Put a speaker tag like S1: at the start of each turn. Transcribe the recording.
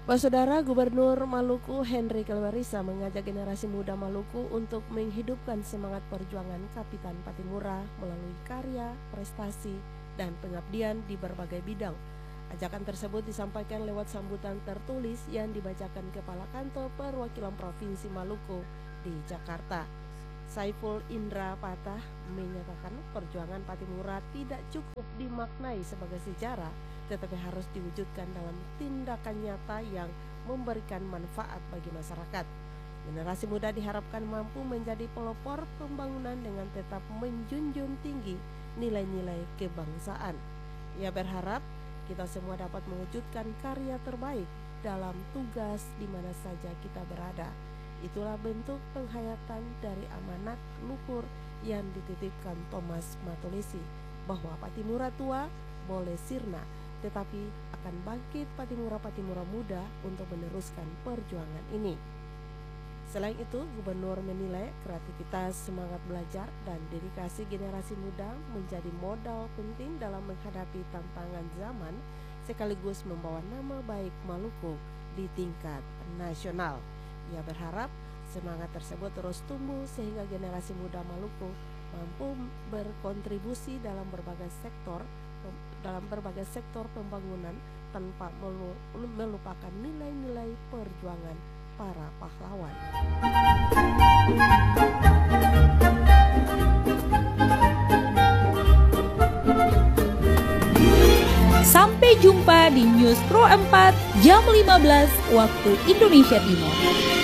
S1: Saudara Gubernur Maluku Henry Kelwerisa mengajak generasi muda Maluku untuk menghidupkan semangat perjuangan Kapitan Patimura melalui karya, prestasi, dan pengabdian di berbagai bidang. Ajakan tersebut disampaikan lewat sambutan tertulis yang dibacakan Kepala Kantor Perwakilan Provinsi Maluku di Jakarta. Saiful Indra Patah menyatakan perjuangan Patimura tidak cukup dimaknai sebagai sejarah, tetapi harus diwujudkan dalam tindakan nyata yang memberikan manfaat bagi masyarakat. Generasi muda diharapkan mampu menjadi pelopor pembangunan dengan tetap menjunjung tinggi nilai-nilai kebangsaan. Ia berharap kita semua dapat mewujudkan karya terbaik dalam tugas di mana saja kita berada. Itulah bentuk penghayatan dari amanat luhur yang dititipkan Thomas Matulisi, bahwa Patimura tua boleh sirna, tetapi akan bangkit Patimura muda untuk meneruskan perjuangan ini. Selain itu, Gubernur menilai kreativitas, semangat belajar, dan dedikasi generasi muda menjadi modal penting dalam menghadapi tantangan zaman, sekaligus membawa nama baik Maluku di tingkat nasional. Ia berharap semangat tersebut terus tumbuh sehingga generasi muda Maluku mampu berkontribusi dalam berbagai sektor pembangunan tanpa melupakan nilai-nilai perjuangan para pahlawan.
S2: Sampai jumpa di News Pro 4 jam 15 waktu Indonesia Timur.